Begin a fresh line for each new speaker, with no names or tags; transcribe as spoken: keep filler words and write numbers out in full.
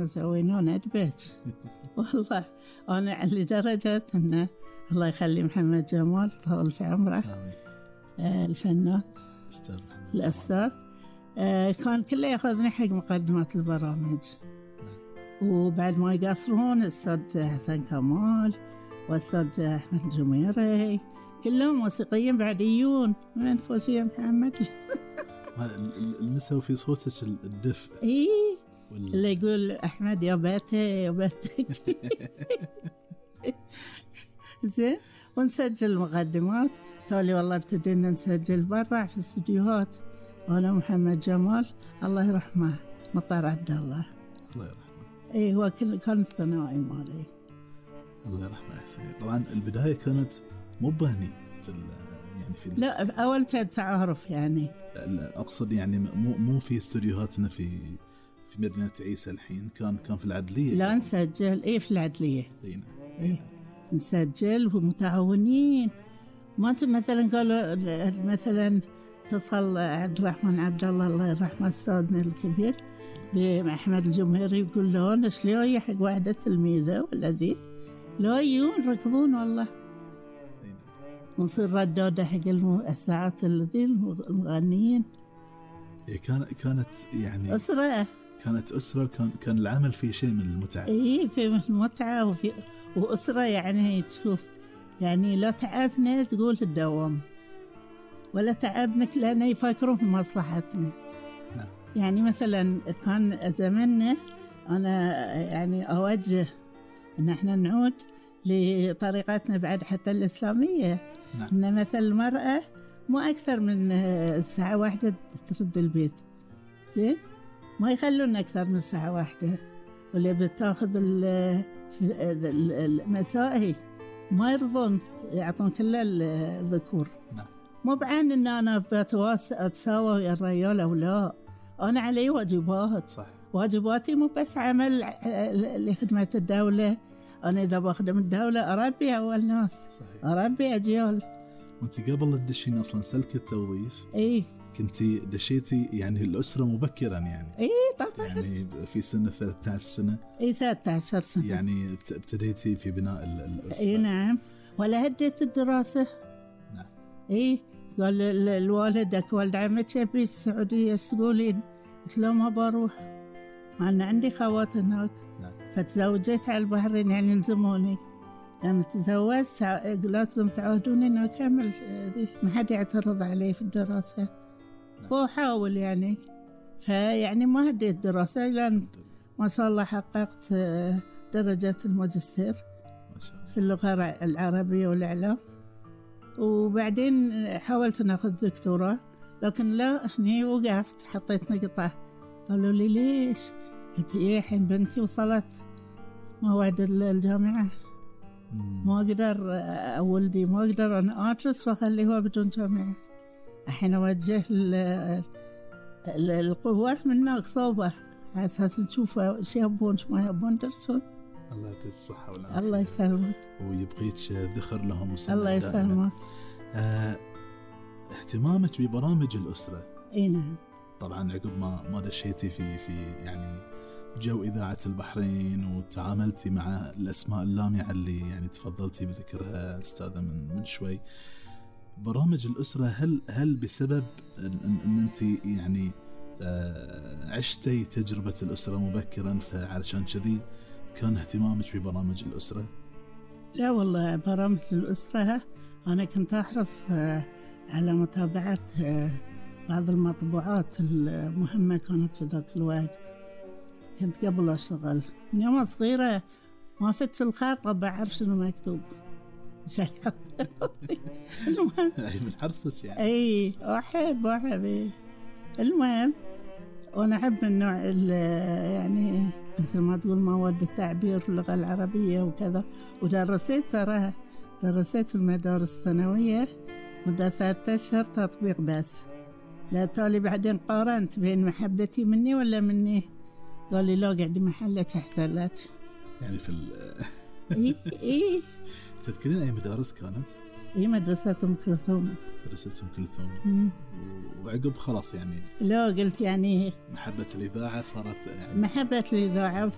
احنا سويناه ندبت والله. انا لدرجه انه الله يخلي محمد جمال طول في عمره آه الفنان
استاذ محمد
الاستاذ آه كان كله ياخذني حق مقدمات البرامج. وبعد ما يقصرون الأستاذ حسن كمال والأستاذ أحمد الجميري كلهم موسيقيين بعديون من فوزية محمد.
النساء في صوتك الدفء.
إيه اللي يقول أحمد يا بيتي يا بيتك. زين. ونسجل مقدمات. تالي والله ابتدينا نسجل برا في استديوهات أنا محمد جمال الله يرحمه مطار عبد الله
الله يرحمه.
ايه هو كان الثانوي مالي
الله يرحمه. احسن. طبعا البدايه كانت مو بهني في يعني في
لا اول تعارف يعني
لا اقصد يعني مو مو في استوديوهاتنا في في مدينه عيسى الحين كان كان في العدليه.
لا نسجل ايه في العدليه
هنا
إيه نسجل ومتعاونين. ما انت مثلا قالوا مثلا اتصل عبد الرحمن عبد الله الله يرحمه استاذنا الكبير بأحمد الجمهري يقول له أنا شلون حق واحدة تلميذة ولا ذي لا يجون ركضون والله. ونصير ردودة حق الساعات الذي المغنيين.
كان كانت يعني
أسرة
كانت أسرة كان كان العمل فيه شيء من المتعة.
إيه في من المتعة وفي وأسرة يعني تشوف يعني لا تعبنا تقول في الدوام ولا تعبنك لأن يفكرون في مصلحتنا.
نعم.
يعني مثلا كان زماننا أنا يعني أوجه إن إحنا نعود لطريقتنا بعد حتى الإسلامية.
نعم.
إن مثل المرأة مو أكثر من ساعة واحدة ترد البيت زين ما يخلون أكثر من ساعة واحدة واللي بتاخذ المسائي ما يرضون يعطون كل الذكور.
نعم.
مو بعين إن أنا بتواس أتساوى ويا الرجال أو لا أنا علي واجبات.
صح.
واجباتي مو بس عمل لخدمة الدولة. أنا إذا بخدم الدولة أربي أول ناس.
صحيح.
أربي أجيال.
وأنت قبل تدشين أصلا سلك التوظيف
إيه
كنتي دشيتي يعني الأسرة مبكرا يعني.
إيه طبعا.
يعني في سن ثلاثة عشر سنة.
إيه ثلاثة عشر سنة.
يعني ابتديتي في بناء الأسرة.
إيه نعم. ولا هديت الدراسة.
نعم.
إيه قال الوالدك والد عمتي في السعودية تقولين قلت له ما بروح أنا عندي خوات هناك.
نعم.
فتزوجت على البحرين يعني يلزموني. لما تزوجت قلت لهم تعودوني إنه أكمل ما حد يعترض علي في الدراسة. نعم. وأحاول يعني فيعني ما هديت دراسة لأن ما شاء الله حققت درجة الماجستير
ما شاء الله
في اللغة العربية والإعلام. وبعدين حاولت ناخذ دكتوراه لكن لا هني وقفت حطيت نقطة. قالوا لي ليش؟ قلت إيه الحين بنتي وصلت موعد الجامعة ما أقدر ولدي ما أقدر أنا أدرس وأخليه هو بدون جامعة. الحين أوجه القوة من هناك صوبة على أساس نشوف شو يبون شو ما يبون درسون.
الله يعطيك الصحة والعافية.
الله يسلمك.
ويبقيك ذخر لهم.
الله يسلمك.
آه، اهتمامك ببرامج الأسرة.
اي نعم.
طبعا عقب ما ما دشيتي في في يعني جو إذاعة البحرين وتعاملتي مع الأسماء اللامعة اللي يعني تفضلتي بذكرها أستاذة من من شوي. برامج الأسرة هل هل بسبب إن, إن أنت يعني آه عشتي تجربة الأسرة مبكرا فعلشان كذي كان اهتمامك ببرامج الأسرة؟
لا والله برامج الأسرة أنا كنت أحرص على متابعة بعض المطبوعات المهمة كانت في ذاك الوقت. كنت قبل أشتغل من يوم صغيرة ما فتش الخط بعرف شنو مكتوب.
المهم من حرصت يعني.
أي أحب أحب المهم وأنا أحب النوع يعني مثل ما تقول مواد التعبير اللغة العربية وكذا. ودرست ترى درست في المدارس الثانوية مدة ثلاثة أشهر تطبيق بس. لا تالي بعدين قارنت بين محبتي مني ولا مني. قال لي لا قعدي محلك أحسن لك.
يعني في ال
إيه إيه
تذكرين أي مدارس كانت؟
إيه مدرسة أم كلثوم.
مدرسة أم كلثوم. وعقب خلاص يعني
لا قلت يعني
محبة الإذاعة صارت يعني
محبة الإذاعة